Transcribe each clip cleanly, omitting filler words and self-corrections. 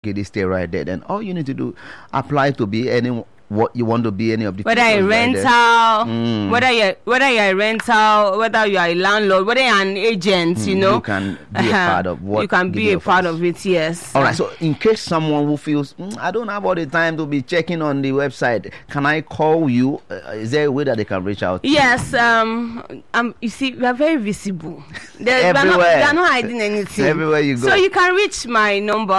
Giddy Stay right there. Then all you need to do, apply to be what you want to be, any of the whether a rental, whether you're a rental, whether you are a landlord, whether you're an agent, you can be a part of what you can be a part of it. Yes. All right. So in case someone who feels I don't have all the time to be checking on the website, can I call you? Is there a way that they can reach out? Yes. You see, we are very visible. Everywhere. We are not hiding anything. Everywhere you go. So you can reach my number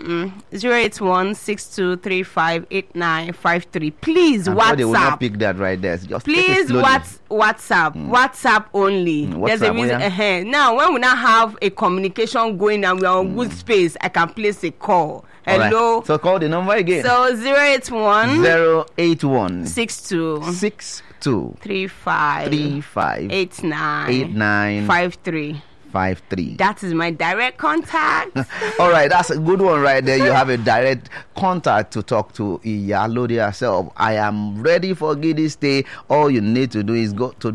081-6235-8953. Please WhatsApp. They will not pick that right there. Just please WhatsApp. WhatsApp only. There's a reason. Now, when we now have a communication going and we are on good space, I can place a call. Hello. Right. So call the number again. So 081 62 35 89 53. That is my direct contact. All right, that's a good one right there. You have a direct contact to talk to Iyalode herself. I am ready for Giddy Stay. All you need to do is go to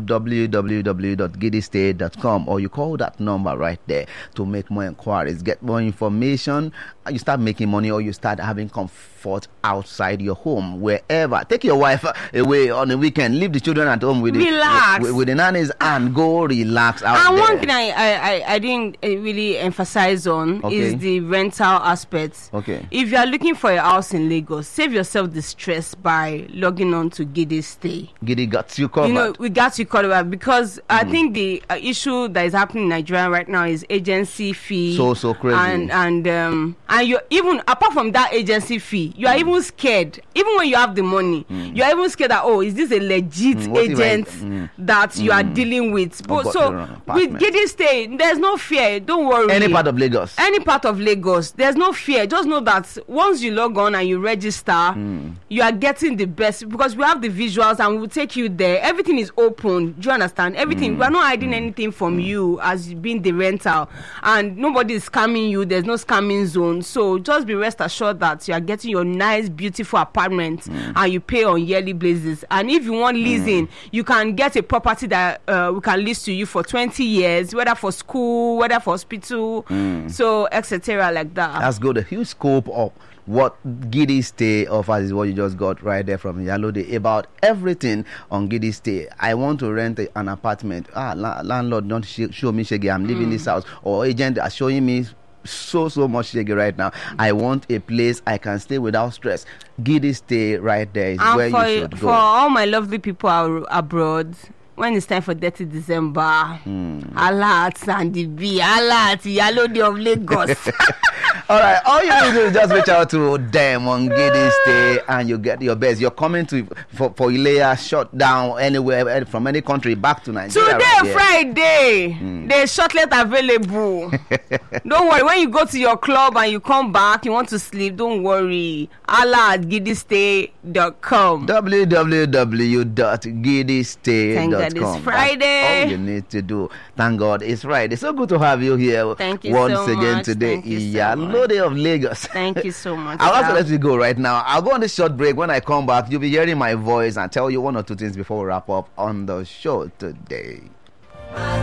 www.giddystay.com or you call that number right there to make more inquiries, get more information. You start making money or you start having comfort outside your home, wherever. Take your wife away on the weekend, leave the children at home with the nannies and go relax out and there. One thing I didn't really emphasize on is the rental aspect. Okay. If you are looking for a house in Lagos, save yourself the stress by logging on to Giddy Stay. Giddy got you covered. We got you covered because I think the issue that is happening in Nigeria right now is agency fee. So crazy. And you're even apart from that agency fee, you are even scared. Even when you have the money, you are even scared that is this a legit agent that you are dealing with? But so with Giddy Stay, there's no fear. Don't worry. Any part of Lagos, there's no fear. Just know that once you log on and you register, you are getting the best because we have the visuals and we'll take you there. Everything is open. Do you understand? Everything. We are not hiding anything from you as being the rental, and nobody is scamming you. There's no scamming zone. So just be rest assured that you are getting your nice, beautiful apartment and you pay on yearly basis. And if you want leasing, you can get a property that we can lease to you for 20 years, whether for school, whether for hospital, so etc. like that. That's good. A huge scope of what Giddy Stay offers is what you just got right there from Iyalode about everything on Giddy Stay. I want to rent an apartment. Landlord, don't show me shaggy. I'm leaving this house. Or agent are showing me so much shaggy right now. I want a place I can stay without stress. Giddy Stay right there is where you should go. For all my lovely people abroad, when it's time for 30 December, Allah at Sandy B, Allah at Iyalode of Lagos. All right, all you need to do is just reach out to them on Giddy Stay and you get your best. You're coming for Ilea shut down anywhere from any country back to Nigeria. Today, Friday, there's shortlet available. Don't worry, when you go to your club and you come back, you want to sleep, don't worry. Allah at giddystay.com. www.giddystay.com. Thank God it's Friday. That's all you need to do. Thank God it's Friday. So good to have you here. Thank you once so again much. today. Iyalode of Lagos. Thank you so much. I'll also let you go right now. I'll go on this short break. When I come back, you'll be hearing my voice and tell you one or two things before we wrap up on the show today.